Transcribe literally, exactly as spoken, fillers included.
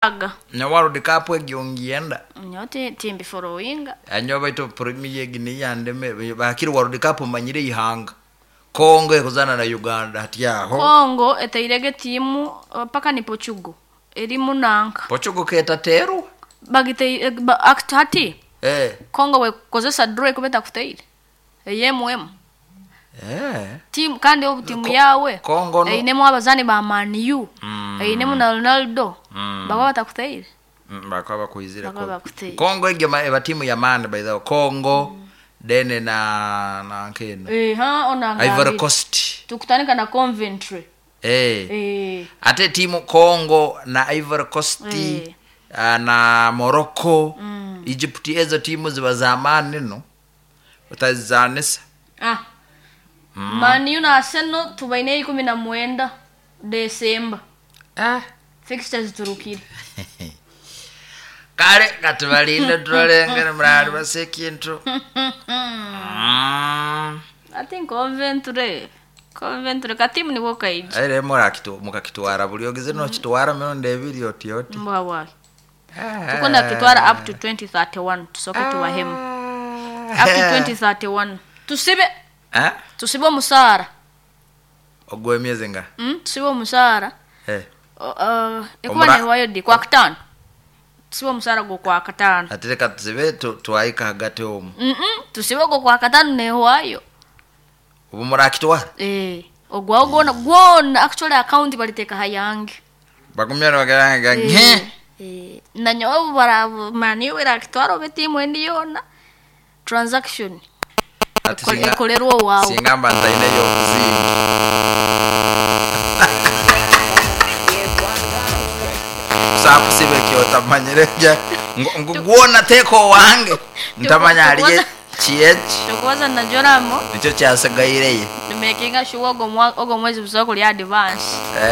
mukaaga nya World Cup egiongienda nyote timbi followinga anyo baito Premier Guinea yandeme bakiri World Cup manyire ihanga Congo ekozana na Uganda hatiaho Congo etairege timu paka ni Portugal eri munanka Portugal ketateru bagite ba, actati eh Congo we kozesa draw kubeta kutaire eyemwem eh team kandi obu timu yawe Congo no einemu abazani ba Man U mm. einemu na Ronaldo mm. baba batakutaire mm, bakaba kuizira Congo Congo egema eba timu ya Man by the way Congo mm. dene na na nkeno eh ha ona Ivory Coast tukutanika na Coventry eh eh ate timu Congo na Ivory Coast eh. na Morocco mm. Egypt ezo timu ziba zamani no utazanisa ah mm. Man U na Arsenal tubaine kumi na mwenda December ah fixtures turukire kare katubalinda turalengera mradi basekinto I think Coventry Coventry katimu ni wokaiji aire mora kitu muka kitwara buliogeze no kitwara meno ndebiri oti oti mbwa wa tukona kitwara up to twenty thirty-one tusoke tuwa hemu up to twenty thirty-one tusibe eh tusibe musara ogwe miezi nga mm tusibe musara eh uh ekuwa ni wayo di kwa katano tusibe musara go kwa katano atereka tusibe twaika hagati omu mm mm tusibe go kwa katano ne wayo ubu mura kitwara eh ogwa ogona gwona actually account baliteka hayangi bagumya bagaranga nke eh na nyo bara mani wera kitwaro betimu endiyona transaction atisinga kolerwa wawo singamba ndaine yo kuzinga sapu sibe kyota manyireja ngugwona teko wange ntamanya aliye chiech chokoza na joramo nicho cyasagaireye nimekinga shuwa ogo mwezi busoko lya advance